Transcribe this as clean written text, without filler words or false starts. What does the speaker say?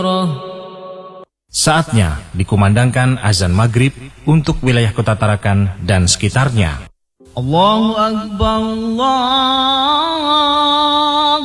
Saatnya dikumandangkan azan maghrib untuk wilayah Kota Tarakan dan sekitarnya. Allahu Akbar, Allahu